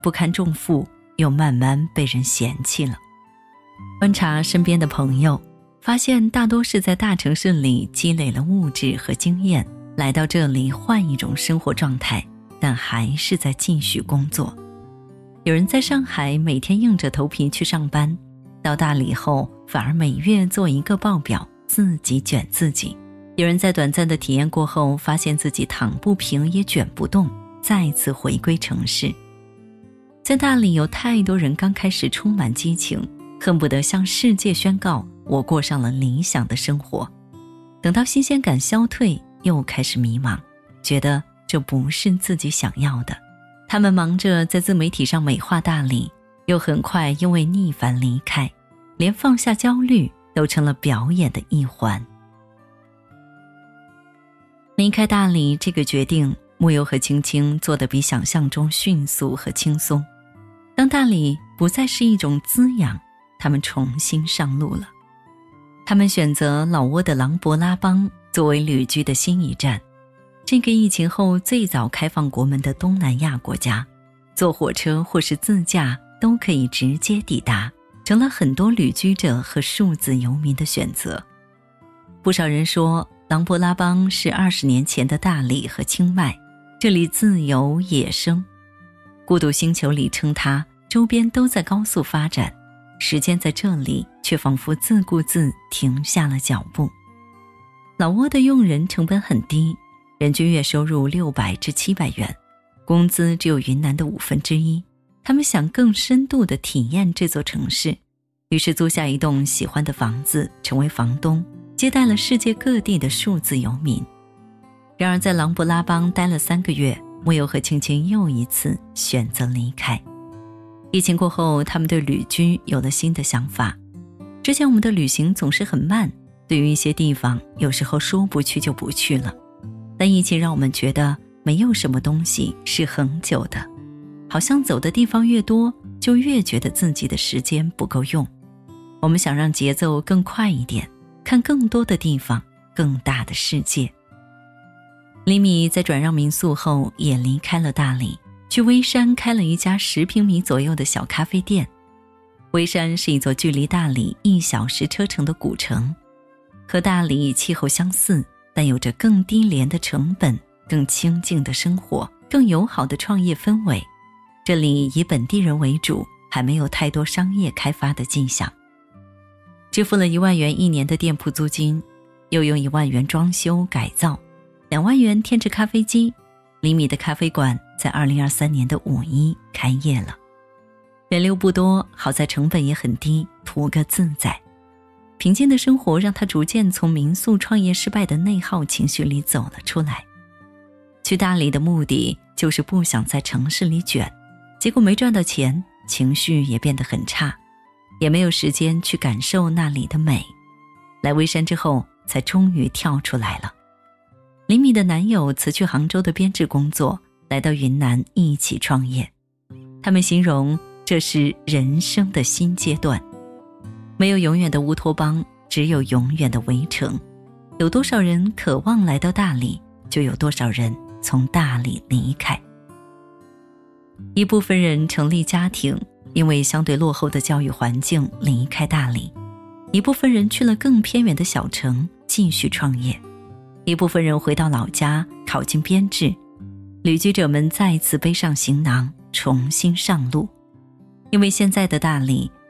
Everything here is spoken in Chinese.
不堪重负，又慢慢被人嫌弃了。观察身边的朋友，发现大多是在大城市里积累了物质和经验，来到这里换一种生活状态，但还是在继续工作。有人在上海每天硬着头皮去上班，到大理后反而每月做一个报表，自己卷自己。有人在短暂的体验过后，发现自己躺不平也卷不动，再次回归城市。在大理有太多人刚开始充满激情，恨不得向世界宣告我过上了理想的生活，等到新鲜感消退，又开始迷茫，觉得这不是自己想要的。他们忙着在自媒体上美化大理，又很快因为逆反离开，连放下焦虑都成了表演的一环。离开大理这个决定，木有和青青做得比想象中迅速和轻松。当大理不再是一种滋养，他们重新上路了。他们选择老挝的琅勃拉邦作为旅居的新一站，这个疫情后最早开放国门的东南亚国家，坐火车或是自驾都可以直接抵达，成了很多旅居者和数字游民的选择。不少人说琅勃拉邦是20年前的大理和清迈，这里自由野生。孤独星球里称它周边都在高速发展，时间在这里却仿佛自顾自停下了脚步。老挝的用人成本很低，人均月收入600至700元，工资只有云南的1/5。他们想更深度地体验这座城市，于是租下一栋喜欢的房子，成为房东，接待了世界各地的数字游民。然而在琅勃拉邦待了3个月，木有和青青又一次选择离开。疫情过后，他们对旅居有了新的想法。之前我们的旅行总是很慢，对于一些地方有时候说不去就不去了，但疫情让我们觉得没有什么东西是恒久的，好像走的地方越多，就越觉得自己的时间不够用。我们想让节奏更快一点，看更多的地方，更大的世界。李米在转让民宿后也离开了大理，去微山开了一家10平米左右的小咖啡店。微山是一座距离大理1小时车程的古城，和大理气候相似，但有着更低廉的成本，更清静的生活，更友好的创业氛围。这里以本地人为主，还没有太多商业开发的迹象。支付了1万元1年的店铺租金，又用1万元装修改造，2万元添置咖啡机。李米的咖啡馆在2023年的5·1开业了。人流不多，好在成本也很低，图个自在。平静的生活让他逐渐从民宿创业失败的内耗情绪里走了出来。去大理的目的就是不想在城市里卷，结果没赚到钱，情绪也变得很差，也没有时间去感受那里的美。来微山之后，才终于跳出来了。李米的男友辞去杭州的编制工作，来到云南一起创业。他们形容这是人生的新阶段，没有永远的乌托邦，只有永远的围城。有多少人渴望来到大理，就有多少人从大理离开。一部分人成立家庭，因为相对落后的教育环境离开大理；一部分人去了更偏远的小城继续创业；一部分人回到老家考进编制。旅居者们再次背上行囊，重新上路。因为现在的大理